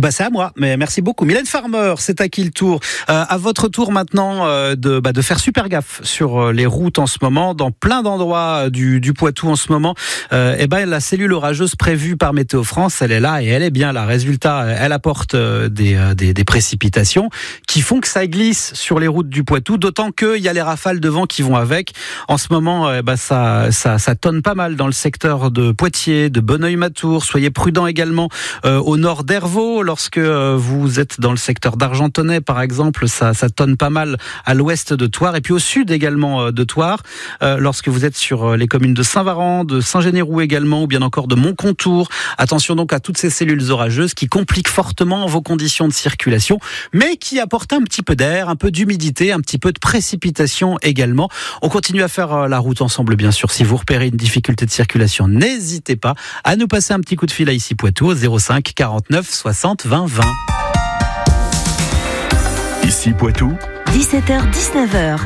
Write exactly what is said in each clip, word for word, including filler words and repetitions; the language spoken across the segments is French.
bah c'est à moi, mais merci beaucoup. Mylène Farmer, c'est à qui le tour euh, À votre tour maintenant euh, de, bah, de faire super gaffe sur euh, les routes en ce moment, dans plein d'endroits du, du Poitou en ce moment. Euh, et ben la cellule orageuse prévue par Météo France, elle est là et elle est bien là. Résultat, elle apporte euh, des, euh, des, des précipitations qui font que ça glisse sur les routes du Poitou, d'autant qu'il y a les rafales de vent qui vont avec. En ce moment, euh, bah, ça, ça, ça tonne pas mal dans le secteur de Poitiers, de Bonneuil-Matour. Soyez prudents également euh, au nord d'Hervaux. Lorsque vous êtes dans le secteur d'Argentonnay, par exemple, ça, ça tonne pas mal à l'ouest de Thouars et puis au sud également de Thouars. Euh, lorsque vous êtes sur les communes de Saint-Varan, de Saint-Généroux également, ou bien encore de Montcontour. Attention donc à toutes ces cellules orageuses qui compliquent fortement vos conditions de circulation, mais qui apportent un petit peu d'air, un peu d'humidité, un petit peu de précipitation également. On continue à faire la route ensemble, bien sûr. Si vous repérez une difficulté de circulation, n'hésitez pas à nous passer un petit coup de fil à Ici Poitou au zéro cinq quarante-neuf soixante vingt vingt. Ici Poitou, dix-sept heures dix-neuf heures.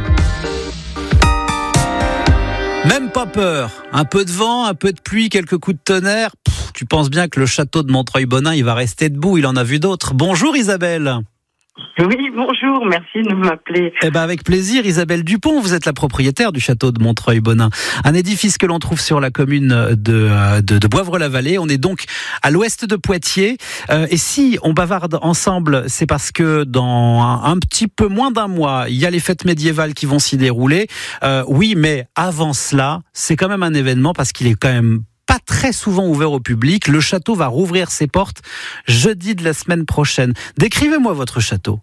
Même pas peur. Un peu de vent, un peu de pluie, quelques coups de tonnerre. Pff, tu penses bien que le château de Montreuil-Bonin, il va rester debout. Il en a vu d'autres. Bonjour Isabelle. Oui, bonjour, merci de m'appeler. Eh ben avec plaisir, Isabelle Dupont, vous êtes la propriétaire du château de Montreuil-Bonin, un édifice que l'on trouve sur la commune de, de, de Boivre-la-Vallée. On est donc à l'ouest de Poitiers. Euh, et si on bavarde ensemble, c'est parce que dans un, un petit peu moins d'un mois, il y a les fêtes médiévales qui vont s'y dérouler. Euh, oui, mais avant cela, c'est quand même un événement parce qu'il est quand même pas très souvent ouvert au public. Le château va rouvrir ses portes jeudi de la semaine prochaine. Décrivez-moi votre château.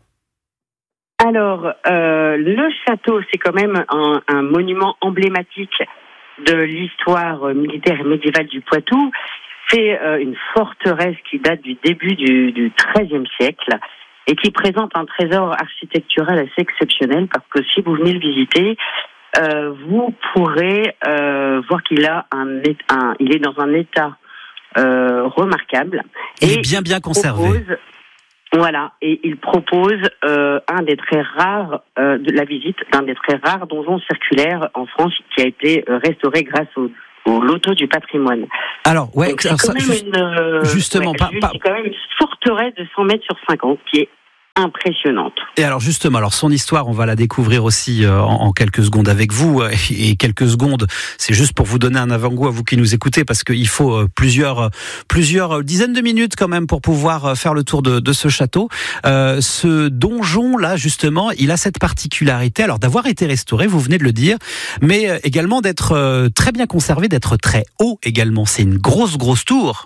Alors, euh, le château, c'est quand même un, un monument emblématique de l'histoire militaire et médiévale du Poitou. C'est euh, une forteresse qui date du début du, du treizième siècle et qui présente un trésor architectural assez exceptionnel parce que si vous venez le visiter, Euh, vous pourrez euh, voir qu'il a un, un, il est dans un état euh, remarquable. Il et est bien bien conservé. Propose, voilà, et il propose euh, un des très rares euh, de la visite d'un des très rares donjons circulaires en France qui a été euh, restauré grâce au, au loto du patrimoine. Alors ouais, Donc, c'est alors, quand ça, même juste, une, euh, justement, ouais, pas, c'est pas... quand même une forteresse de cent mètres sur cinquante qui est impressionnante. Et alors justement, alors son histoire, on va la découvrir aussi euh, en, en quelques secondes avec vous. Et, et quelques secondes, c'est juste pour vous donner un avant-goût à vous qui nous écoutez, parce qu'il faut euh, plusieurs, plusieurs dizaines de minutes quand même pour pouvoir faire le tour de, de ce château. Euh, ce donjon-là, justement, il a cette particularité, alors d'avoir été restauré, vous venez de le dire, mais euh, également d'être euh, très bien conservé, d'être très haut également. C'est une grosse, grosse tour.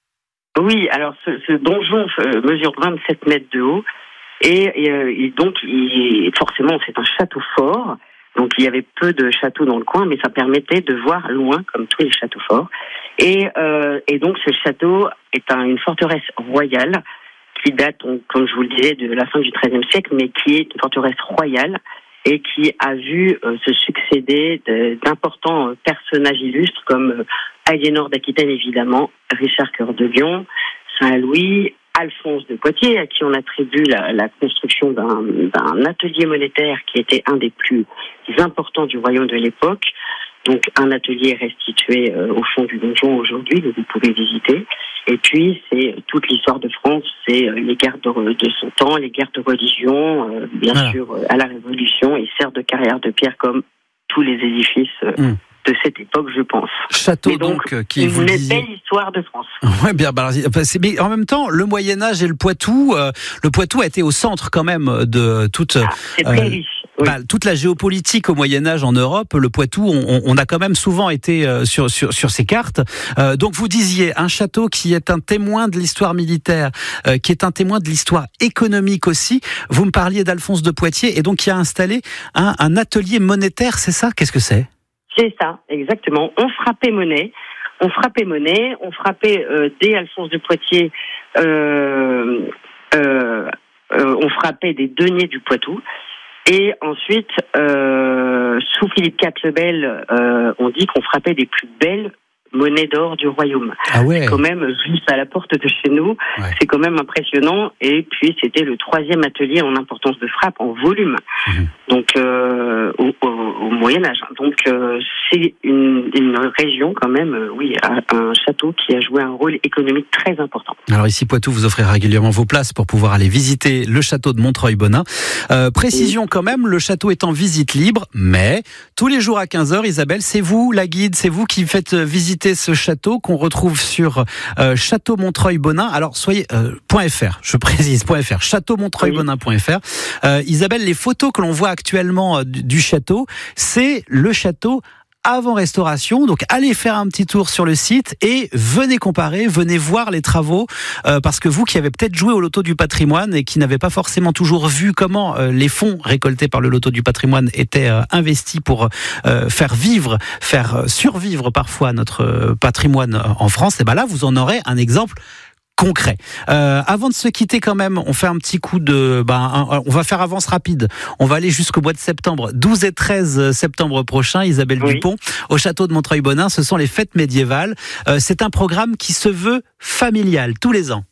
Oui, alors ce, ce donjon mesure vingt-sept mètres de haut. Et, et, et donc, il, forcément, c'est un château fort. Donc, il y avait peu de châteaux dans le coin, mais ça permettait de voir loin, comme tous les châteaux forts. Et, euh, et donc, ce château est un, une forteresse royale qui date, donc, comme je vous le disais, de la fin du treizième siècle, mais qui est une forteresse royale et qui a vu euh, se succéder de, d'importants euh, personnages illustres comme euh, Aliénor d'Aquitaine, évidemment, Richard Cœur de Lion, Saint-Louis, Alphonse de Poitiers, à qui on attribue la, la construction d'un, d'un atelier monétaire qui était un des plus importants du royaume de l'époque. Donc un atelier restitué euh, au fond du donjon aujourd'hui, que vous pouvez visiter. Et puis c'est toute l'histoire de France, c'est euh, les guerres de, de son temps, les guerres de religion, euh, bien voilà. sûr euh, à la Révolution, et sert de carrière de pierre comme tous les édifices euh, mmh. de cette époque, je pense. Château mais donc, donc qui une vous disiez... belle histoire de France. Ouais, bien. Bah, mais en même temps, le Moyen Âge et le Poitou, euh, le Poitou a été au centre quand même de toute. Ah, c'est très euh, riche. Oui. Bah, toute la géopolitique au Moyen Âge en Europe, le Poitou, on, on a quand même souvent été euh, sur, sur, sur ces cartes. Euh, donc vous disiez un château qui est un témoin de l'histoire militaire, euh, qui est un témoin de l'histoire économique aussi. Vous me parliez d'Alphonse de Poitiers et donc qui a installé un, un atelier monétaire, c'est ça ? Qu'est-ce que c'est ? C'est ça, exactement. On frappait monnaie. On frappait monnaie, on frappait euh, dès Alphonse de Poitiers, euh, euh, euh, on frappait des deniers du Poitou. Et ensuite, euh, sous Philippe quatre le Bel, euh, on dit qu'on frappait des plus belles monnaie d'or du royaume. Ah ouais. C'est quand même juste à la porte de chez nous. Ouais. C'est quand même impressionnant. Et puis c'était le troisième atelier en importance de frappe en volume. Mmh. Donc euh, au, au, au Moyen Âge. Donc euh, c'est une, une région quand même, euh, oui, un château qui a joué un rôle économique très important. Alors ici Poitou vous offrez régulièrement vos places pour pouvoir aller visiter le château de Montreuil-Bonin. Euh, précision oui. quand même, le château est en visite libre, mais tous les jours à quinze heures, Isabelle, c'est vous la guide, c'est vous qui faites visiter ce château qu'on retrouve sur euh, château montreuil bonin. Alors soyez euh, .fr, je précise .fr, château montreuil bonin point f r. Euh, Isabelle, les photos que l'on voit actuellement euh, du, du château, c'est le château avant restauration. Donc allez faire un petit tour sur le site et venez comparer, venez voir les travaux, euh, parce que vous qui avez peut-être joué au loto du patrimoine et qui n'avez pas forcément toujours vu comment euh, les fonds récoltés par le loto du patrimoine étaient euh, investis pour euh, faire vivre, faire survivre parfois notre euh, patrimoine en France, et ben là vous en aurez un exemple concret. Euh, avant de se quitter quand même, on fait un petit coup de... Ben, un, on va faire avance rapide. On va aller jusqu'au mois de septembre. douze et treize septembre prochain, Isabelle oui. Dupont, au château de Montreuil-Bonin, ce sont les fêtes médiévales. Euh, c'est un programme qui se veut familial, tous les ans.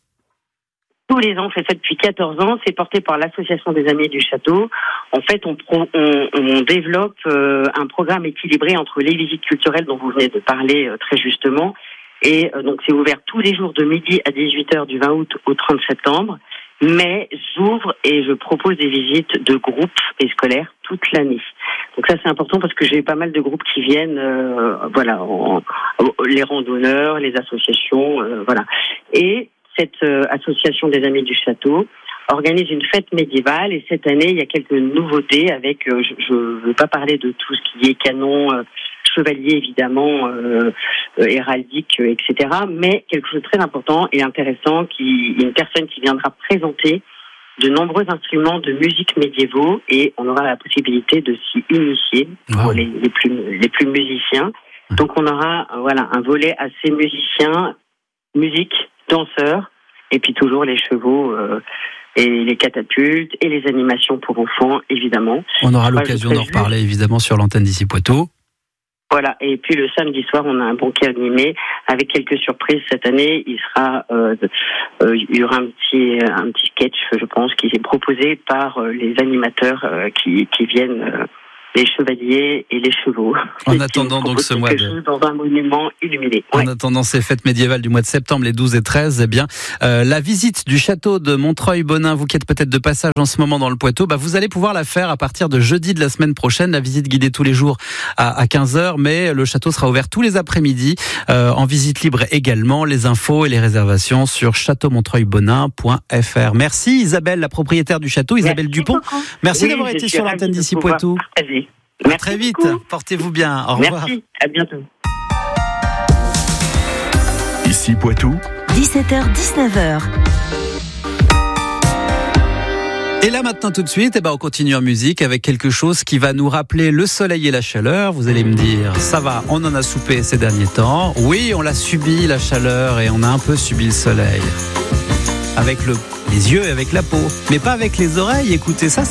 Tous les ans, c'est fait depuis quatorze ans. C'est porté par l'Association des Amis du Château. En fait, on, on, on développe euh, un programme équilibré entre les visites culturelles dont vous venez de parler euh, très justement. Et euh, donc, c'est ouvert tous les jours de midi à dix-huit heures du vingt août au trente septembre. Mais j'ouvre et je propose des visites de groupes et scolaires toute l'année. Donc ça, c'est important parce que j'ai pas mal de groupes qui viennent, euh, voilà, en, les randonneurs, les associations, euh, voilà. Et cette euh, association des Amis du Château organise une fête médiévale. Et cette année, il y a quelques nouveautés avec, euh, je ne veux pas parler de tout ce qui est canon, euh, chevalier évidemment, euh, euh, héraldique, euh, et cetera. Mais quelque chose de très important et intéressant, qui une personne qui viendra présenter de nombreux instruments de musique médiévaux et on aura la possibilité de s'y initier pour wow. les, les plus les plus musiciens. Donc on aura voilà un volet assez musicien, musique, danseurs et puis toujours les chevaux. Euh, Et les catapultes et les animations pour enfants, évidemment. On aura l'occasion d'en reparler, évidemment, sur l'antenne d'ici Poitou. Voilà, et puis le samedi soir, on a un banquet animé avec quelques surprises. Cette année, il sera, euh, euh, il y aura un petit, un petit sketch, je pense, qui est proposé par euh, les animateurs euh, qui, qui viennent, euh, les chevaliers et les chevaux. En attendant donc ce mois de... dans un monument illuminé. En ouais. attendant ces fêtes médiévales du mois de septembre, les douze et treize, eh bien, euh, la visite du château de Montreuil-Bonin, vous qui êtes peut-être de passage en ce moment dans le Poitou, bah, vous allez pouvoir la faire à partir de jeudi de la semaine prochaine. La visite guidée tous les jours à, à quinze heures, mais le château sera ouvert tous les après-midi, euh, en visite libre également. Les infos et les réservations sur château montreuil bonin point f r. Merci Isabelle, la propriétaire du château, Isabelle Merci Dupont. beaucoup. Merci oui, d'avoir été sur l'antenne d'ici Poitou. Partager. À Merci très vite, beaucoup. Portez-vous bien, au revoir. Merci, à bientôt. Ici Poitou, dix-sept heures dix-neuf heures. Et là maintenant tout de suite, eh ben, on continue en musique avec quelque chose qui va nous rappeler le soleil et la chaleur. Vous allez me dire, ça va, on en a soupé ces derniers temps. Oui, on l'a subi la chaleur et on a un peu subi le soleil. Avec le, les yeux et avec la peau, mais pas avec les oreilles. Écoutez ça.